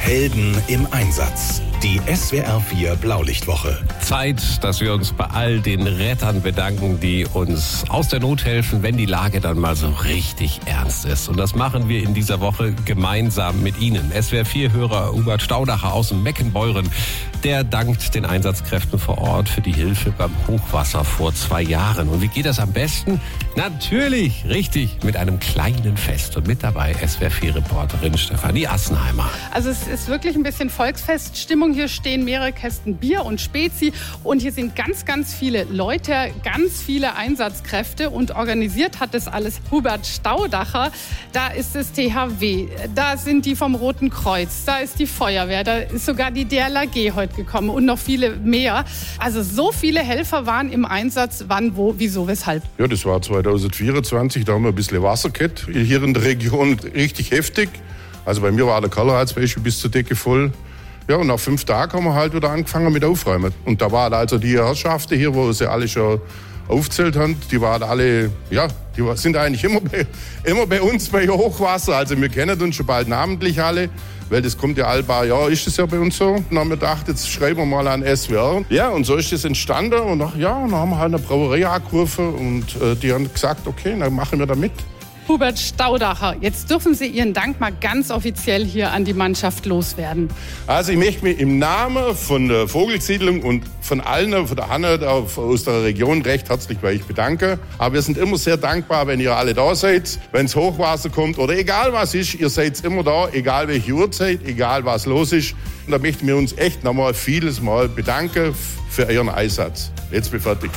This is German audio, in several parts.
Helden im Einsatz. Die SWR 4 Blaulichtwoche. Zeit, dass wir uns bei all den Rettern bedanken, die uns aus der Not helfen, wenn die Lage dann mal so richtig ernst ist. Und das machen wir in dieser Woche gemeinsam mit Ihnen. SWR 4-Hörer Hubert Staudacher aus dem Meckenbeuren, der dankt den Einsatzkräften vor Ort für die Hilfe beim Hochwasser vor 2 Jahren. Und wie geht das am besten? Natürlich, richtig, mit einem kleinen Fest. Und mit dabei SWR 4-Reporterin Stefanie Assenheimer. Also es ist wirklich ein bisschen Volksfeststimmung. Hier stehen mehrere Kästen Bier und Spezi und hier sind ganz, ganz viele Leute, ganz viele Einsatzkräfte und organisiert hat das alles Hubert Staudacher. Da ist das THW, da sind die vom Roten Kreuz, da ist die Feuerwehr, da ist sogar die DLRG heute gekommen und noch viele mehr. Also so viele Helfer waren im Einsatz, wann, wo, wieso, weshalb? Ja, das war 2024, da haben wir ein bisschen Wasser gehabt, hier in der Region richtig heftig. Also bei mir war der Keller zum Beispiel bis zur Decke voll. Ja, und nach 5 Tagen haben wir halt wieder angefangen mit Aufräumen. Und da waren also die Herrschaften hier, wo sie alle schon aufgezählt haben, die waren alle, ja, die sind eigentlich immer bei uns bei Hochwasser. Also wir kennen uns schon bald namentlich alle, weil das kommt ja alle paar Jahre, ist das ja bei uns so. Dann haben wir gedacht, jetzt schreiben wir mal an SWR. Ja, und so ist das entstanden. Und dann haben wir halt eine Brauerei angerufen und die haben gesagt, okay, dann machen wir da mit. Hubert Staudacher, jetzt dürfen Sie Ihren Dank mal ganz offiziell hier an die Mannschaft loswerden. Also ich möchte mich im Namen von der Vogelsiedlung und von allen, von der Hanne aus der Region recht herzlich bei euch bedanken. Aber wir sind immer sehr dankbar, wenn ihr alle da seid, wenn es Hochwasser kommt oder egal was ist, ihr seid immer da, egal welche Uhrzeit, egal was los ist. Und da möchten wir uns echt nochmal vieles Mal bedanken für euren Einsatz. Jetzt bin ich fertig.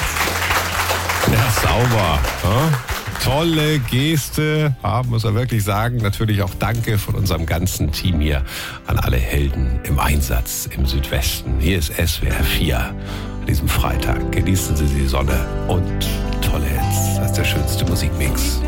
Ja, sauber. Ja? Tolle Geste, muss man wirklich sagen. Natürlich auch Danke von unserem ganzen Team hier an alle Helden im Einsatz im Südwesten. Hier ist SWR 4 an diesem Freitag. Genießen Sie die Sonne und tolle Hits. Das ist der schönste Musikmix.